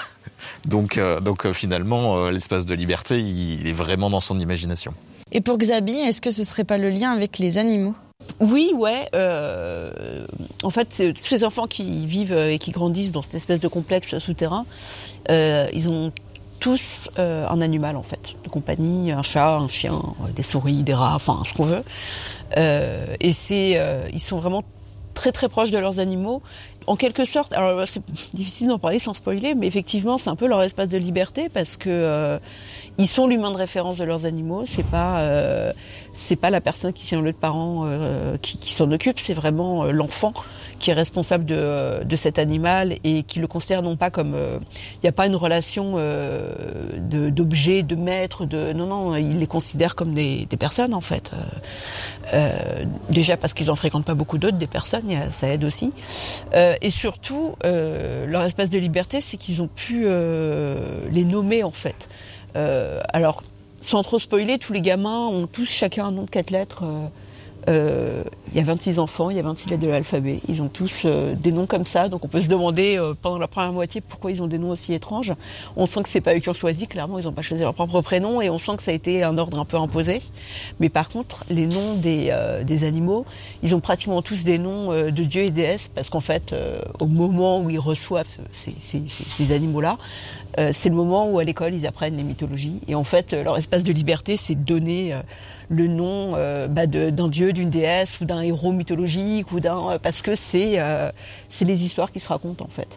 donc, euh, donc euh, finalement, euh, l'espace de liberté, il, il est vraiment dans son imagination. Et pour Xabi, est-ce que ce serait pas le lien avec les animaux ? Oui, ouais. Euh, en fait, c'est, tous ces enfants qui vivent et qui grandissent dans cette espèce de complexe souterrain, euh, ils ont tous euh, un animal en fait, de compagnie, un chat, un chien, des souris, des rats, enfin ce qu'on veut. Euh, et c'est, euh, ils sont vraiment très très proches de leurs animaux. En quelque sorte, alors c'est difficile d'en parler sans spoiler, mais effectivement c'est un peu leur espace de liberté parce que euh, ils sont l'humain de référence de leurs animaux. C'est pas euh, c'est pas la personne qui tient le parent euh, qui, qui s'en occupe, c'est vraiment euh, l'enfant qui est responsable de, de cet animal et qui le considère non pas comme, il euh, n'y a pas une relation euh, de, d'objet, de maître, de non non, il les considère comme des, des personnes en fait. Euh, déjà parce qu'ils en fréquentent pas beaucoup d'autres des personnes, ça aide aussi. Euh, et surtout, euh, leur espace de liberté, c'est qu'ils ont pu euh, les nommer en fait. Euh, alors, sans trop spoiler, tous les gamins ont tous chacun un nom de quatre lettres. Euh, euh, il y a vingt-six enfants, il y a vingt-six lettres de l'alphabet. Ils ont tous euh, des noms comme ça, donc on peut se demander euh, pendant la première moitié pourquoi ils ont des noms aussi étranges. On sent que c'est pas eux qui ont choisi, clairement ils n'ont pas choisi leur propre prénom, et on sent que ça a été un ordre un peu imposé. Mais par contre, les noms des, euh, des animaux, ils ont pratiquement tous des noms euh, de dieux et déesses, parce qu'en fait, euh, au moment où ils reçoivent ces, ces, ces, ces animaux-là, euh, c'est le moment où à l'école ils apprennent les mythologies. Et en fait, leur espace de liberté, c'est de donner euh, le nom euh, bah, de, d'un dieu, d'une déesse ou d'un héros mythologique, ou d'un parce que c'est euh, c'est les histoires qui se racontent en fait.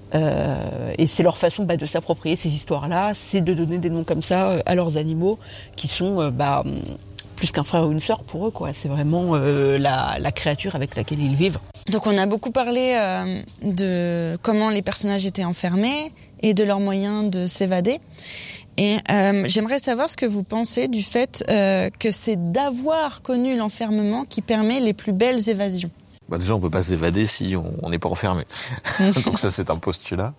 Euh, et c'est leur façon bah, de s'approprier ces histoires-là, c'est de donner des noms comme ça euh, à leurs animaux qui sont euh, bah, plus qu'un frère ou une sœur pour eux, quoi. C'est vraiment euh, la, la créature avec laquelle ils vivent. Donc on a beaucoup parlé euh, de comment les personnages étaient enfermés et de leurs moyens de s'évader. Et euh, j'aimerais savoir ce que vous pensez du fait euh, que c'est d'avoir connu l'enfermement qui permet les plus belles évasions. Bah déjà, on peut pas s'évader si on n'est pas enfermé. Donc ça, c'est un postulat.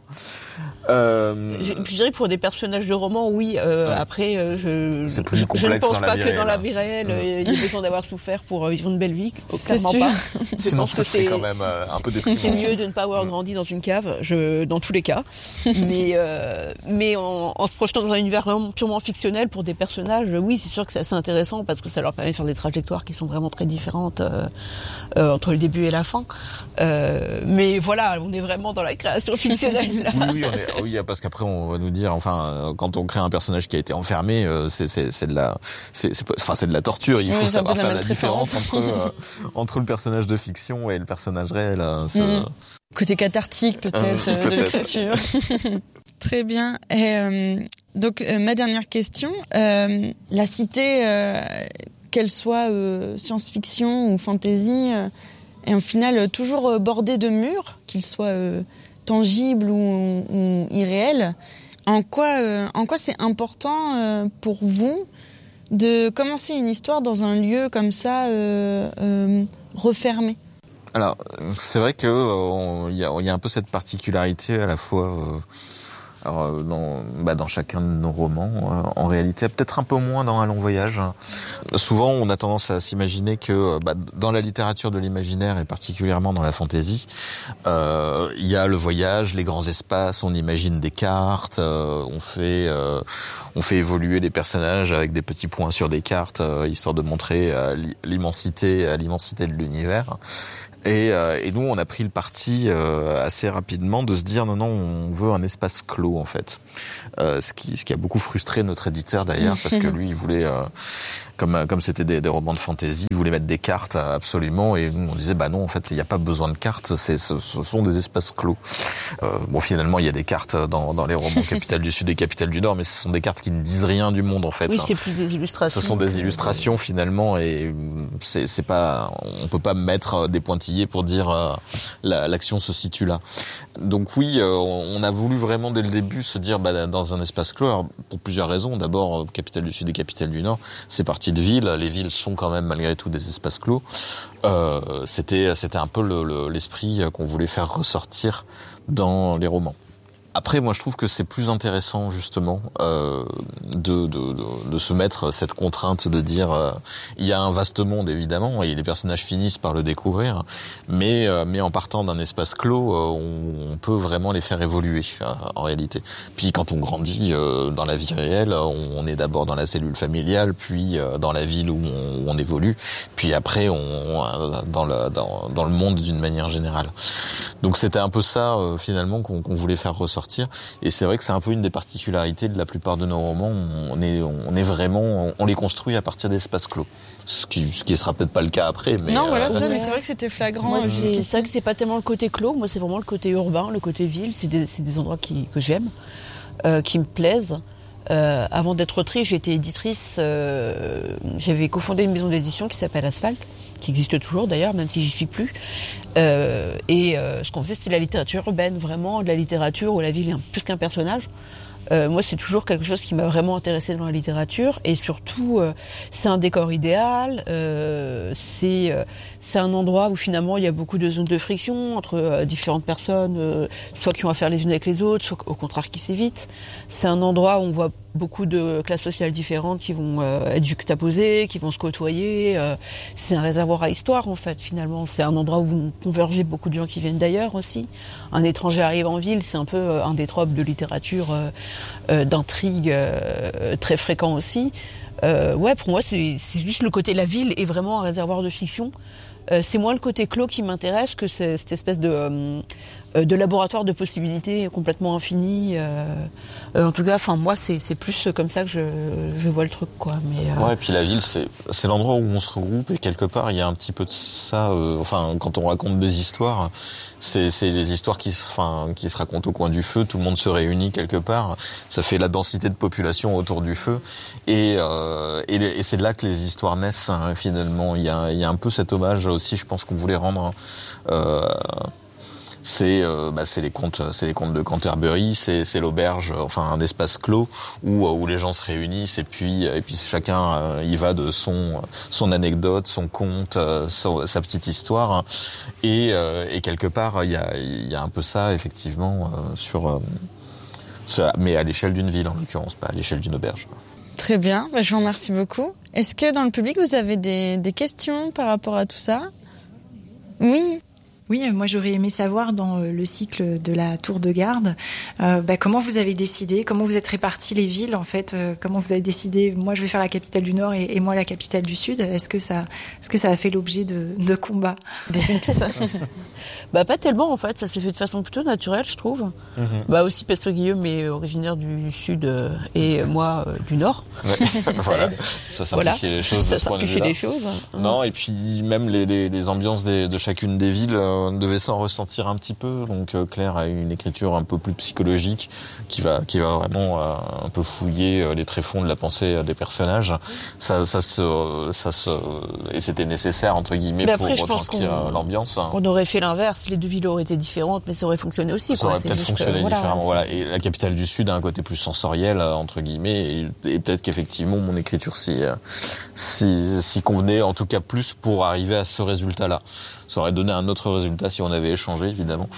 Euh... Je, je dirais pour des personnages de romans, oui. Euh, ouais. Après, euh, je, c'est plus je, complexe je ne pense dans pas la que vie dans la réelle. vie réelle, Mmh. euh, il y a besoin d'avoir souffert pour euh, vivre une belle vie. C'est Clairement sûr. pas. Je Sinon, pense ça que serait c'est quand même euh, un peu déprimant. C'est mieux de ne pas avoir grandi dans une cave, je, dans tous les cas. mais euh, mais en, en se projetant dans un univers vraiment purement fictionnel pour des personnages, oui, c'est sûr que c'est assez intéressant parce que ça leur permet de faire des trajectoires qui sont vraiment très différentes euh, euh, entre le début et la fin. Euh, mais voilà, on est vraiment dans la création fictionnelle. Là. Oui, oui, on est, oui, parce qu'après on va nous dire, enfin, quand on crée un personnage qui a été enfermé, euh, c'est, c'est, c'est de la, c'est, c'est, enfin, c'est de la torture. Il oui, faut savoir la faire la différence entre euh, entre le personnage de fiction et le personnage réel. C'est... Mmh. Côté cathartique peut-être, euh, peut-être. de l'écriture. Très bien. Et, euh, donc euh, ma dernière question, euh, la cité, euh, qu'elle soit euh, science-fiction ou fantasy. Euh, Et au final, toujours bordé de murs, qu'ils soient euh, tangibles ou, ou irréels. En quoi, euh, en quoi c'est important euh, pour vous de commencer une histoire dans un lieu comme ça, euh, euh, refermé ? Alors, c'est vrai qu'il euh, y, a, y a un peu cette particularité à la fois... Euh Alors, dans, bah, dans chacun de nos romans, euh, en réalité, peut-être un peu moins dans Un long voyage. Souvent, on a tendance à s'imaginer que bah, dans la littérature de l'imaginaire et particulièrement dans la fantaisie, euh, il y a le voyage, les grands espaces, on imagine des cartes, euh, on fait, euh, on fait évoluer les personnages avec des petits points sur des cartes, euh, histoire de montrer euh, l'immensité, l'immensité de l'univers. Et, euh, et nous, on a pris le parti euh, assez rapidement de se dire non, non, on veut un espace clos en fait. Euh, ce qui, ce qui a beaucoup frustré notre éditeur d'ailleurs, parce que lui, il voulait, euh, comme comme c'était des, des romans de fantasy, il voulait mettre des cartes absolument, et nous on disait bah non, en fait, il n'y a pas besoin de cartes, c'est, ce, ce sont des espaces clos. Euh, bon, finalement, il y a des cartes dans, dans les romans Capitale du Sud et Capitale du Nord, mais ce sont des cartes qui ne disent rien du monde en fait. Oui, c'est plus des illustrations. Ce sont des illustrations finalement, et c'est, c'est pas, on peut pas mettre des pointillés pour dire euh, la, l'action se situe là. Donc oui, euh, on a voulu vraiment dès le début se dire bah, dans un espace clos, alors, pour plusieurs raisons. D'abord, Capitale du Sud et Capitale du Nord, c'est parti de villes. Les villes sont quand même malgré tout des espaces clos. Euh, c'était, c'était un peu le, le, l'esprit qu'on voulait faire ressortir dans les romans. Après, moi, je trouve que c'est plus intéressant, justement, euh, de, de, de, de se mettre cette contrainte de dire euh, il y a un vaste monde, évidemment, et les personnages finissent par le découvrir, mais, euh, mais en partant d'un espace clos, euh, on, on peut vraiment les faire évoluer, euh, en réalité. Puis, quand on grandit euh, dans la vie réelle, on, on est d'abord dans la cellule familiale, puis euh, dans la ville où on, où on évolue, puis après, on, on dans, le, dans, dans le monde d'une manière générale. Donc, c'était un peu ça, euh, finalement, qu'on, qu'on voulait faire ressortir. Et c'est vrai que c'est un peu une des particularités de la plupart de nos romans. On est, on est vraiment, on les construit à partir d'espaces clos. Ce qui, ce qui sera peut-être pas le cas après, mais. Non, voilà, euh, c'est ça, mais c'est vrai que c'était flagrant. Moi, jusqu'ici. c'est ça que c'est pas tellement le côté clos. Moi, c'est vraiment le côté urbain, le côté ville. C'est des, c'est des endroits qui, que j'aime, euh, qui me plaisent. Euh, avant d'être autrice, j'étais éditrice. Euh, j'avais cofondé une maison d'édition qui s'appelle Asphalt, qui existe toujours d'ailleurs, même si j'y suis plus. Euh, et euh, ce qu'on faisait, c'était de la littérature urbaine, vraiment de la littérature où la ville est plus qu'un personnage. Euh, moi, c'est toujours quelque chose qui m'a vraiment intéressée dans la littérature, et surtout, euh, c'est un décor idéal. Euh, c'est euh, c'est un endroit où finalement il y a beaucoup de zones de friction entre euh, différentes personnes, euh, soit qui ont affaire les unes avec les autres, soit au contraire qui s'évitent. C'est un endroit où on voit beaucoup de classes sociales différentes qui vont euh, être juxtaposées, qui vont se côtoyer. Euh, c'est un réservoir à histoire en fait. Finalement, c'est un endroit où vous convergez beaucoup de gens qui viennent d'ailleurs aussi. Un étranger arrive en ville, c'est un peu euh, un des tropes de littérature. Euh, Euh, d'intrigue euh, très fréquent aussi. Euh, ouais, pour moi, c'est, c'est juste le côté, la ville est vraiment un réservoir de fiction. Euh, c'est moins le côté clos qui m'intéresse que c'est, cette espèce de, euh, de laboratoire de possibilités complètement infini. Euh, euh, en tout cas, enfin moi, c'est, c'est plus comme ça que je, je vois le truc, quoi. Mais euh... ouais, et puis la ville, c'est, c'est l'endroit où on se regroupe, et quelque part, il y a un petit peu de ça. Euh, enfin, quand on raconte des histoires, c'est, c'est des histoires qui se, enfin, qui se racontent au coin du feu. Tout le monde se réunit quelque part. Ça fait la densité de population autour du feu, et, euh, et, et c'est de là que les histoires naissent. Hein, finalement, il y a, il y a un peu cet hommage aussi, je pense qu'on voulait rendre. Euh, c'est euh, bah, c'est les contes c'est les contes de Canterbury, c'est c'est l'auberge, enfin un espace clos où où les gens se réunissent, et puis et puis chacun euh, y va de son son anecdote, son conte, euh, son, sa petite histoire, et euh, et quelque part il y a il y a un peu ça effectivement euh, sur, euh, sur mais à l'échelle d'une ville en l'occurrence, pas à l'échelle d'une auberge. Très bien, bah, je vous remercie beaucoup. Est-ce que dans le public vous avez des des questions par rapport à tout ça? Oui. Oui, moi j'aurais aimé savoir dans le cycle de la tour de garde, euh, bah, comment vous avez décidé, comment vous êtes répartis les villes en fait, euh, comment vous avez décidé, moi je vais faire la capitale du Nord et, et moi la capitale du Sud. Est-ce que ça, est-ce que ça a fait l'objet de, de combats, des rixes? Bah pas tellement en fait, ça s'est fait de façon plutôt naturelle, je trouve. Mm-hmm. Bah aussi parce que Guillaume est originaire du Sud euh, et moi euh, du Nord. Ouais. ça voilà, aide. ça simplifie voilà. les choses. Ça simplifie les choses. Non, et puis même les, les, les ambiances des, de chacune des villes euh, devaient s'en ressentir un petit peu. Donc euh, Claire a une écriture un peu plus psychologique qui va qui va vraiment euh, un peu fouiller euh, les tréfonds de la pensée euh, des personnages. Ça ça se ça se et c'était nécessaire entre guillemets mais après, pour retranscrire l'ambiance. Hein. On aurait fait l'inverse. Les deux villes auraient été différentes, mais ça aurait fonctionné aussi. Ça quoi. aurait c'est peut-être juste, fonctionné euh, différemment. Voilà, voilà. Et la capitale du Sud a un côté plus sensoriel, entre guillemets, et, et peut-être qu'effectivement mon écriture s'y, s'y, s'y convenait, en tout cas plus pour arriver à ce résultat-là. Ça aurait donné un autre résultat si on avait échangé, évidemment.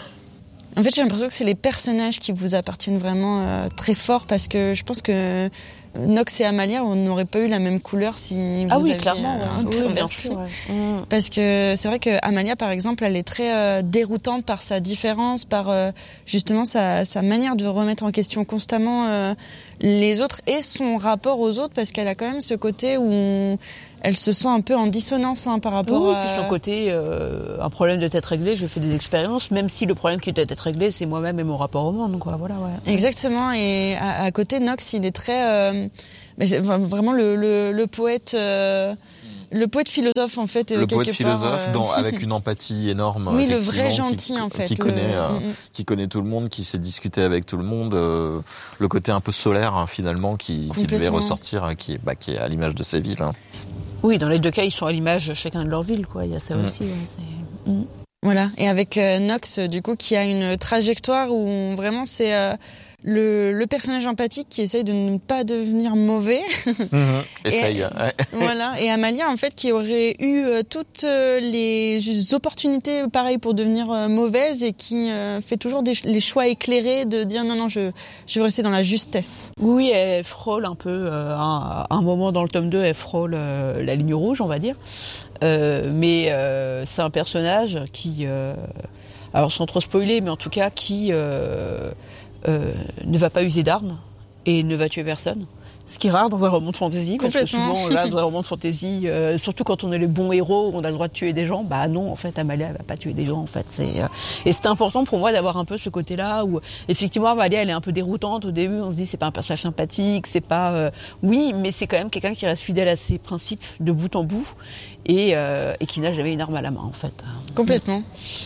En fait, j'ai l'impression que c'est les personnages qui vous appartiennent vraiment euh, très fort, parce que je pense que Nox et Amalia, on n'aurait pas eu la même couleur si vous ah oui, aviez clairement, euh, oui, bien sûr, ouais. mmh. Parce que c'est vrai que Amalia, par exemple, elle est très euh, déroutante par sa différence, par euh, justement sa, sa manière de remettre en question constamment euh, les autres et son rapport aux autres, parce qu'elle a quand même ce côté où elle se sent un peu en dissonance hein, par rapport oui, à... Oui, puis son côté, euh, un problème de tête réglée, je fais des expériences, même si le problème qui doit être réglé, c'est moi-même et mon rapport au monde, quoi. Voilà, ouais. Exactement, et à, à côté, Nox, il est très... Euh, c'est vraiment le, le, le poète... Euh, le poète philosophe, en fait. Le poète philosophe, euh... dans, avec une empathie énorme. Oui, le vrai gentil, qui, en fait. Qui, le... connaît, euh, mm-hmm. qui connaît tout le monde, qui sait discuter avec tout le monde. Euh, le côté un peu solaire, hein, finalement, qui, qui devait ressortir, hein, qui, bah, qui est à l'image de ces villes. Hein. Oui, dans les deux cas, ils sont à l'image chacun de leur ville, quoi. Il y a ça mmh. aussi. Ouais, c'est... Mmh. Voilà. Et avec euh, Nox, du coup, qui a une trajectoire où vraiment c'est euh, le, le personnage empathique qui essaye de ne pas devenir mauvais. Mmh. Essaye. Et, ouais. Voilà. Et Amalia, en fait, qui aurait eu euh, toutes euh, les opportunités, pareil, pour devenir euh, mauvaise, et qui euh, fait toujours des, les choix éclairés de dire non, non, je, je veux rester dans la justesse. Oui, elle frôle un peu. Euh, à un moment dans le tome deux, elle frôle euh, la ligne rouge, on va dire. Euh, mais euh, c'est un personnage qui, euh, alors sans trop spoiler, mais en tout cas qui euh, euh, ne va pas user d'armes et ne va tuer personne. Ce qui est rare dans un roman de fantasy, parce que souvent, là, dans un roman de fantasy, euh, surtout quand on est les bons héros, on a le droit de tuer des gens, bah non, en fait, Amalia, elle va pas tuer des gens, en fait. C'est, euh... Et c'était important pour moi d'avoir un peu ce côté-là où, effectivement, Amalia, elle est un peu déroutante au début, on se dit, c'est pas un personnage sympathique, c'est pas, euh... oui, mais c'est quand même quelqu'un qui reste fidèle à ses principes de bout en bout, et, euh, et qui n'a jamais une arme à la main, en fait. Complètement.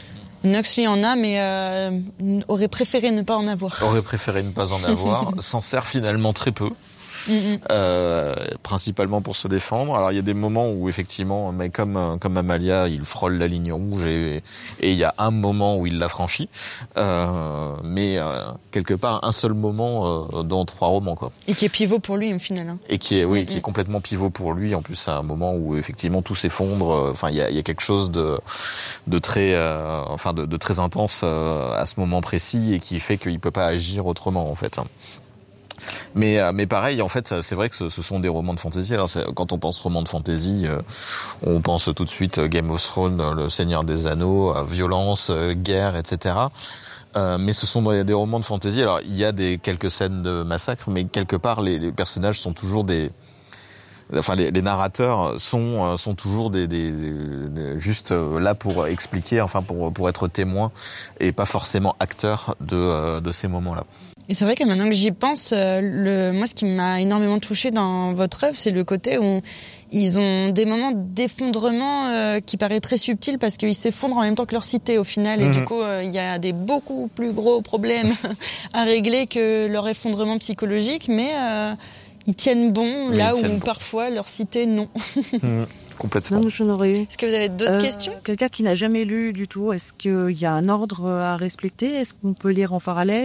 Nox, lui, en a, mais euh, aurait préféré ne pas en avoir. Aurait préféré ne pas en avoir, s'en sert finalement très peu. Mm-hmm. euh, principalement pour se défendre. Alors il y a des moments où effectivement, mais comme comme Amalia, il frôle la ligne rouge et et il y a un moment où il l'a franchi, euh, mais euh, quelque part un seul moment euh, dans trois romans quoi. Et qui est pivot pour lui au final. Hein. Et qui est oui, mm-hmm. qui est complètement pivot pour lui. En plus, c'est un moment où effectivement tout s'effondre. Enfin, il y a il y a quelque chose de de très euh, enfin de, de très intense euh, à ce moment précis et qui fait qu'il peut pas agir autrement en fait. Mais mais pareil, en fait, c'est vrai que ce, ce sont des romans de fantasy. Alors quand on pense roman de fantasy, euh, on pense tout de suite Game of Thrones, Le Seigneur des Anneaux, violence, guerre, et cetera. Euh, mais ce sont des, des romans de fantasy. Alors il y a des quelques scènes de massacre, mais quelque part les, les personnages sont toujours des Enfin, les, les narrateurs sont sont toujours des, des, des juste là pour expliquer, enfin pour pour être témoins et pas forcément acteurs de de ces moments-là. Et c'est vrai que maintenant que j'y pense, le moi ce qui m'a énormément touchée dans votre œuvre, c'est le côté où ils ont des moments d'effondrement euh, qui paraît très subtil parce qu'ils s'effondrent en même temps que leur cité au final, et mmh. du coup il euh, y a des beaucoup plus gros problèmes à régler que leur effondrement psychologique, mais euh, ils tiennent bon, oui, là tiennent où bon. Parfois leur cité non. Mmh, complètement. Non, j'en aurais eu. Est-ce que vous avez d'autres euh, questions ? Quelqu'un qui n'a jamais lu du tout, est-ce qu'il y a un ordre à respecter ? Est-ce qu'on peut lire en parallèle ?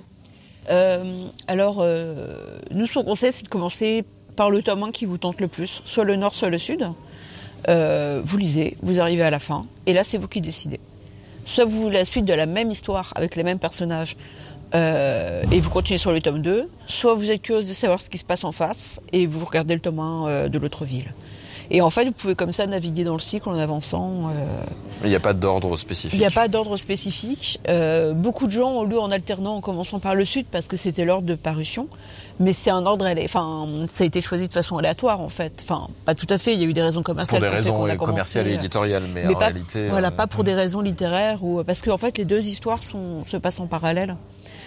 euh, Alors, euh, nous, ce qu'on conseille, c'est de commencer par le tome un qui vous tente le plus, soit le nord, soit le sud. Euh, vous lisez, vous arrivez à la fin, et là, c'est vous qui décidez. Soit vous voulez la suite de la même histoire avec les mêmes personnages, Euh, et vous continuez sur le tome deux, soit vous êtes curieuse de savoir ce qui se passe en face et vous regardez le tome un euh, de l'autre ville. Et en fait, vous pouvez comme ça naviguer dans le cycle en avançant. Euh... Il n'y a pas d'ordre spécifique. Il n'y a pas d'ordre spécifique. Euh, beaucoup de gens ont lu en alternant en commençant par le sud parce que c'était l'ordre de parution. Mais c'est un ordre, enfin, ça a été choisi de façon aléatoire en fait. Enfin, pas tout à fait. Il y a eu des raisons commerciales. Pour des raisons qu'on a commerciales et éditoriales, mais, mais en pas, réalité. Voilà, euh... pas pour des raisons littéraires ou parce qu'en fait, les deux histoires sont, se passent en parallèle.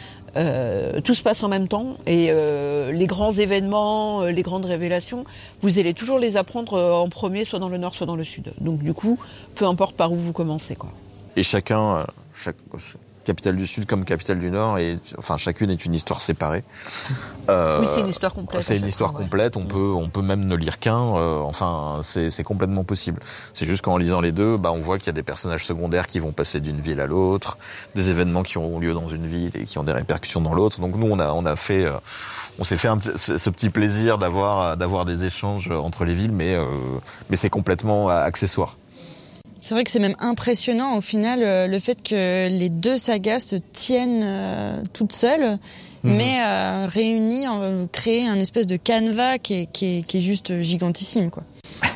Euh, tout se passe en même temps et euh, les grands événements, euh, les grandes révélations, vous allez toujours les apprendre euh, en premier, soit dans le nord, soit dans le sud. Donc du coup, peu importe par où vous commencez, quoi. Et chacun, euh, chaque capitale du Sud comme capitale du Nord, et enfin chacune est une histoire séparée. Euh, oui, c'est une histoire complète. C'est une histoire fois, complète. Ouais. On peut, on peut même ne lire qu'un. Euh, enfin, c'est, c'est complètement possible. C'est juste qu'en lisant les deux, bah, on voit qu'il y a des personnages secondaires qui vont passer d'une ville à l'autre, des événements qui auront lieu dans une ville et qui ont des répercussions dans l'autre. Donc nous, on a, on a fait, euh, on s'est fait un petit, ce petit plaisir d'avoir, d'avoir des échanges entre les villes, mais, euh, mais c'est complètement accessoire. C'est vrai que c'est même impressionnant au final euh, le fait que les deux sagas se tiennent euh, toutes seules, mmh. mais euh, réunies, euh, créer un espèce de canevas qui est, qui est, qui est juste gigantissime, quoi.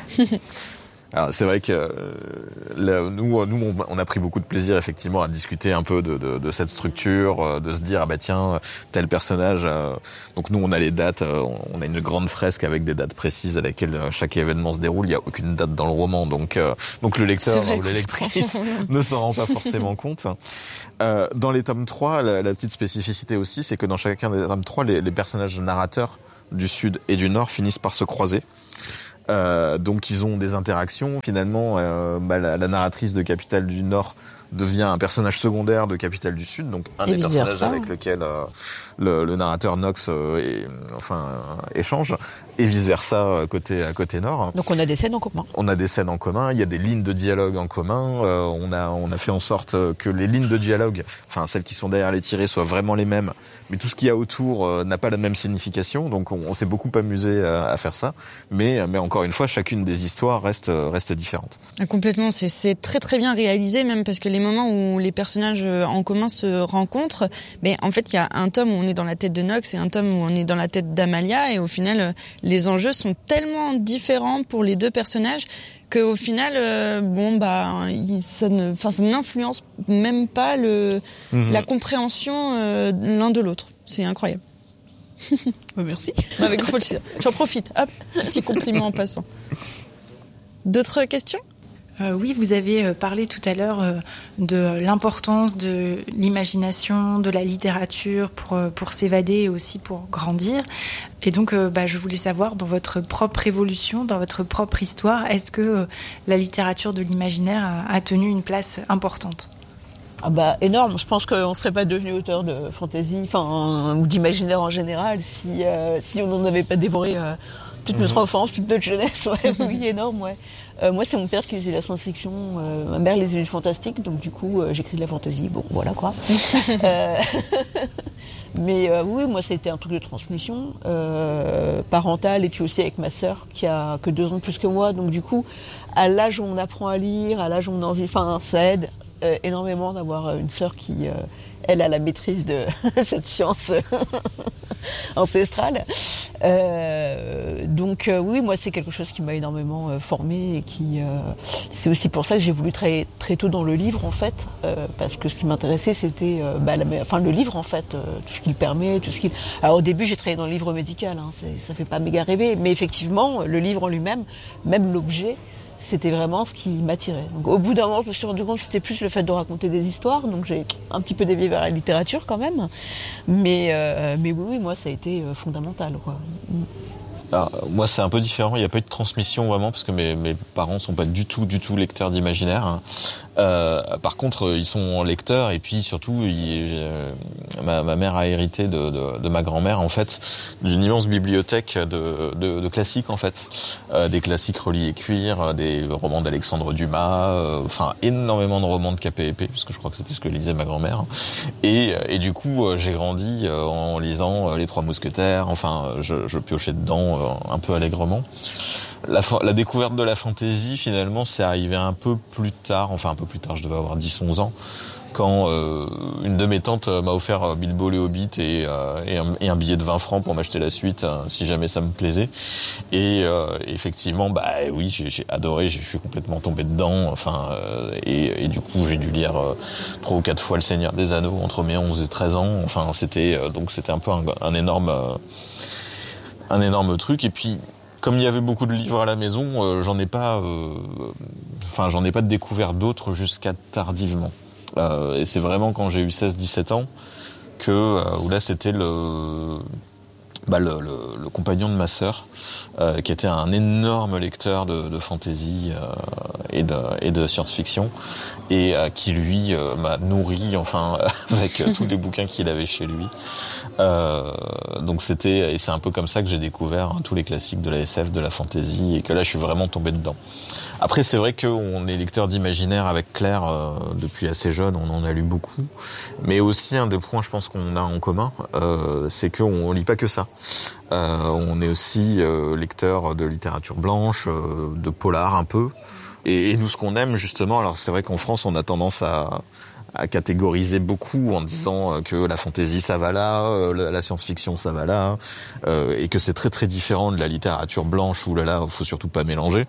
Alors, c'est vrai que euh, là, nous, nous, on a pris beaucoup de plaisir effectivement à discuter un peu de, de, de cette structure, de se dire ah bah tiens tel personnage. Euh, donc nous, on a les dates, euh, on a une grande fresque avec des dates précises à laquelle chaque événement se déroule. Il y a aucune date dans le roman, donc euh, donc le lecteur ou la lectrice ne s'en rend pas forcément compte. Euh, dans les tomes trois, la, la petite spécificité aussi, c'est que dans chacun des tomes trois, les, les personnages narrateurs du sud et du nord finissent par se croiser. Euh, donc ils ont des interactions. Finalement, euh, bah, la, la narratrice de Capitale du Nord devient un personnage secondaire de Capitale du Sud, donc un et des personnages avec lequel euh, le, le narrateur Nox euh, et, enfin euh, échange, et vice versa côté côté nord. Donc on a des scènes en commun. On a des scènes en commun. Il y a des lignes de dialogue en commun. Euh, on a on a fait en sorte que les lignes de dialogue, enfin celles qui sont derrière les tirés, soient vraiment les mêmes. Mais tout ce qu'il y a autour euh, n'a pas la même signification. Donc on, on s'est beaucoup amusé à, à faire ça. Mais mais encore une fois, chacune des histoires reste reste différente. Ah, complètement. C'est c'est très très bien réalisé, même parce que les moments où les personnages en commun se rencontrent, mais en fait il y a un tome où on est dans la tête de Nox et un tome où on est dans la tête d'Amalia, et au final les enjeux sont tellement différents pour les deux personnages qu'au final euh, bon bah ça ne enfin ça n'influence même pas le mmh. la compréhension euh, l'un de l'autre. C'est incroyable. Merci. Avec grand plaisir. J'en profite. Hop, petit compliment en passant. D'autres questions ? Euh, oui, vous avez parlé tout à l'heure euh, de l'importance de l'imagination, de la littérature pour euh, pour s'évader et aussi pour grandir. Et donc, euh, bah, je voulais savoir, dans votre propre évolution, dans votre propre histoire, est-ce que euh, la littérature de l'imaginaire a, a tenu une place importante ? Ah bah énorme. Je pense qu'on ne serait pas devenu auteur de fantasy, enfin ou d'imaginaire en général, si euh, si on n'en avait pas dévoré euh, toute notre enfance, toute notre jeunesse. Ouais, oui, énorme. Ouais. Euh, moi, c'est mon père qui faisait la science-fiction, euh, ma mère les études fantastiques, donc du coup, euh, j'écris de la fantasy. Bon, voilà quoi. euh, mais euh, oui, moi, c'était un truc de transmission euh, parentale, et puis aussi avec ma sœur qui a que deux ans de plus que moi, donc du coup, à l'âge où on apprend à lire, à l'âge où on a envie, enfin, ça aide. Euh, énormément d'avoir une sœur qui, euh, elle, a la maîtrise de cette science ancestrale. Euh, donc euh, oui, moi c'est quelque chose qui m'a énormément euh, formée et qui, euh, c'est aussi pour ça que j'ai voulu très très tôt dans le livre en fait, euh, parce que ce qui m'intéressait c'était, euh, bah, la, enfin le livre en fait, euh, tout ce qu'il permet, tout ce qu'il. Alors au début j'ai travaillé dans le livre médical, hein, c'est, ça fait pas méga rêver, mais effectivement le livre en lui-même, même l'objet. C'était vraiment ce qui m'attirait. Donc, au bout d'un moment, je me suis rendu compte que c'était plus le fait de raconter des histoires. Donc, j'ai un petit peu dévié vers la littérature quand même. Mais, euh, mais oui, oui, moi, ça a été fondamental, quoi. Alors, moi, c'est un peu différent. Il n'y a pas eu de transmission vraiment parce que mes, mes parents sont pas du tout, du tout lecteurs d'imaginaire. Hein. Euh, par contre, ils sont lecteurs et puis surtout, ils, euh, ma, ma mère a hérité de, de, de ma grand-mère en fait d'une immense bibliothèque de, de, de classiques en fait, euh, des classiques reliés cuir, des romans d'Alexandre Dumas, euh, enfin énormément de romans de K P et P parce que je crois que c'était ce que lisait ma grand-mère. Et, et du coup, j'ai grandi en lisant Les Trois Mousquetaires. Enfin, je, je piochais dedans un peu allègrement. La, la découverte de la fantaisie, finalement, c'est arrivé un peu plus tard, enfin un peu plus tard, je devais avoir dix onze ans, quand euh, une de mes tantes m'a offert Bilbo le Hobbit et, euh, et, un, et un billet de vingt francs pour m'acheter la suite, euh, si jamais ça me plaisait. Et euh, effectivement, bah oui, j'ai, j'ai adoré, je suis complètement tombé dedans. Enfin, euh, et, et du coup, j'ai dû lire euh, trois ou quatre fois Le Seigneur des Anneaux entre mes onze et treize ans. Enfin, c'était euh, donc c'était un peu un, un énorme, euh, un énorme truc. Et puis, comme il y avait beaucoup de livres à la maison, euh, j'en ai pas, euh, enfin, j'en ai pas découvert d'autres jusqu'à tardivement. Euh, et c'est vraiment quand j'ai eu seize dix-sept ans que euh, où là c'était le bah le, le, le compagnon de ma sœur euh, qui était un énorme lecteur de, de fantasy euh, et de et de science-fiction et euh, qui lui euh, m'a nourri enfin avec euh, tous les bouquins qu'il avait chez lui. Euh, donc c'était et c'est un peu comme ça que j'ai découvert hein, tous les classiques de la S F, de la fantasy et que là je suis vraiment tombé dedans. Après, c'est vrai qu'on est lecteur d'imaginaire avec Claire euh, depuis assez jeune, on en a lu beaucoup. Mais aussi, un des points, je pense, qu'on a en commun, euh, c'est qu'on lit pas que ça. Euh, on est aussi euh, lecteur de littérature blanche, euh, de polar un peu. Et, et nous, ce qu'on aime, justement, alors c'est vrai qu'en France, on a tendance à... à catégoriser beaucoup en disant que la fantaisie ça va là, la science-fiction ça va là, euh, et que c'est très très différent de la littérature blanche où là là faut surtout pas mélanger.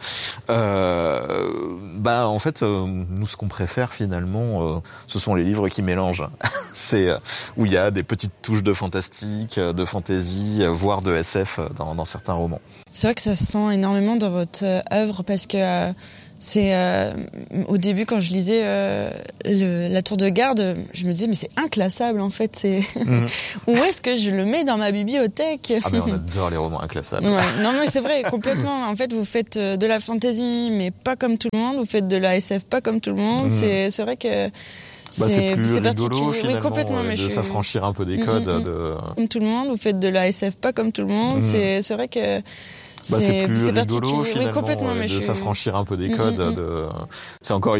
Euh, bah en fait euh, nous ce qu'on préfère finalement euh, ce sont les livres qui mélangent. C'est euh, où il y a des petites touches de fantastique, de fantaisie, voire de S F dans, dans certains romans. C'est vrai que ça se sent énormément dans votre œuvre parce que euh... C'est euh, au début quand je lisais euh, le, La Tour de Garde, je me disais mais c'est inclassable en fait. C'est mmh. Où est-ce que je le mets dans ma bibliothèque ? Ah mais on adore les romans inclassables. Ouais, non mais c'est vrai complètement. En fait vous faites de la fantasy mais pas comme tout le monde. Vous faites de la S F pas comme tout le monde. Mmh. C'est c'est vrai que bah, c'est, c'est plus c'est rigolo finalement oui, complètement, mais de je s'affranchir un peu des codes. Mmh, mmh. De... Comme tout le monde, vous faites de la S F pas comme tout le monde. Mmh. C'est c'est vrai que Bah, c'est, c'est plus c'est rigolo finalement oui, complètement, mais de je... s'affranchir un peu des codes. Mmh, mmh. De... C'est encore une